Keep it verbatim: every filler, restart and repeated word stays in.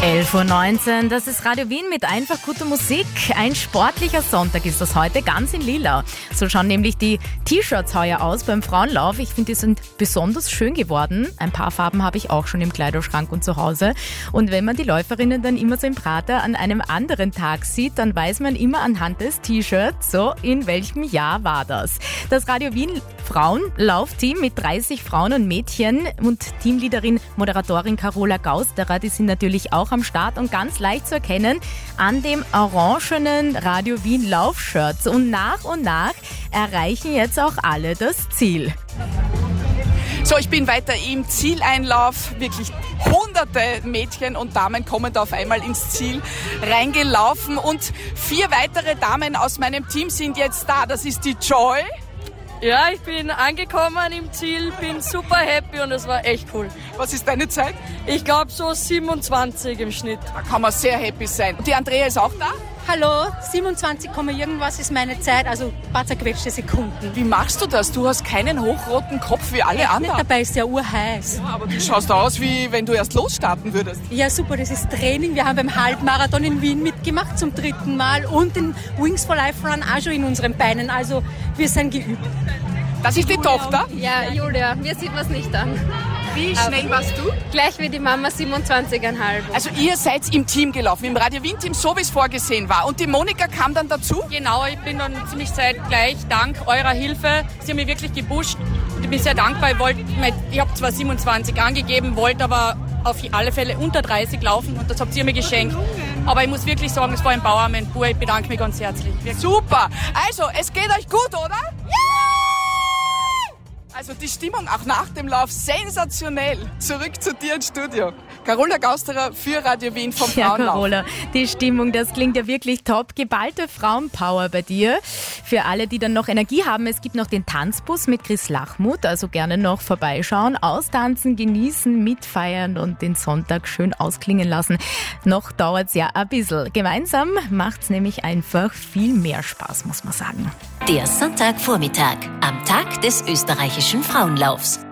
elf Uhr neunzehn, das ist Radio Wien mit einfach guter Musik. Ein sportlicher Sonntag ist das heute, ganz in lila. So schauen nämlich die T-Shirts heuer aus beim Frauenlauf. Ich finde, die sind besonders schön geworden. Ein paar Farben habe ich auch schon im Kleiderschrank und zu Hause. Und wenn man die Läuferinnen dann immer so im Prater an einem anderen Tag sieht, dann weiß man immer anhand des T-Shirts, so in welchem Jahr war das. Das Radio Wien Frauenlaufteam mit dreißig Frauen und Mädchen und Teamleaderin, Moderatorin Carola Gausterer, die sind natürlich auch am Start und ganz leicht zu erkennen an dem orangenen Radio Wien Laufshirts. Und nach und nach erreichen jetzt auch alle das Ziel. So, ich bin weiter im Zieleinlauf. Wirklich hunderte Mädchen und Damen kommen da auf einmal ins Ziel reingelaufen. Und vier weitere Damen aus meinem Team sind jetzt da. Das ist die Joy. Ja, ich bin angekommen im Ziel, bin super happy und es war echt cool. Was ist deine Zeit? Ich glaube so siebenundzwanzig im Schnitt. Da kann man sehr happy sein. Die Andrea ist auch da? Hallo, siebenundzwanzig, irgendwas ist meine Zeit, also ein paar zerquetschte Sekunden. Wie machst du das? Du hast keinen hochroten Kopf wie alle anderen. Dabei ist ja urheiß. Ja, aber du schaust aus, wie wenn du erst losstarten würdest. Ja, super, das ist Training. Wir haben beim Halbmarathon in Wien mitgemacht zum dritten Mal und den Wings for Life Run auch schon in unseren Beinen. Also wir sind geübt. Das ist die Julia Tochter? Ja, Julia, mir sieht man es nicht an. Wie schnell warst du? Gleich wie die Mama, siebenundzwanzig Komma fünf. Also ihr seid im Team gelaufen, im Radio Wien Team, so wie es vorgesehen war. Und die Monika kam dann dazu? Genau, ich bin dann ziemlich zeitgleich, dank eurer Hilfe. Sie haben mich wirklich gepusht und ich bin sehr dankbar. Ich, wollt, ich habe zwar siebenundzwanzig angegeben, wollte aber auf alle Fälle unter dreißig laufen und das habt ihr mir geschenkt. Aber ich muss wirklich sagen, es war ein Empowerment pur. Ich bedanke mich ganz herzlich. Wirklich. Super! Also, es geht euch gut, oder? Ja! Also die Stimmung auch nach dem Lauf sensationell. Zurück zu dir ins Studio. Carola Gausterer für Radio Wien vom Ja, Frauenlauf. Carola, die Stimmung, das klingt ja wirklich top. Geballte Frauenpower bei dir. Für alle, die dann noch Energie haben, es gibt noch den Tanzbus mit Chris Lachmuth, also gerne noch vorbeischauen, austanzen, genießen, mitfeiern und den Sonntag schön ausklingen lassen. Noch dauert's ja ein bisschen. Gemeinsam macht's nämlich einfach viel mehr Spaß, muss man sagen. Der Sonntagvormittag am Tag des österreichischen Frauenlaufs.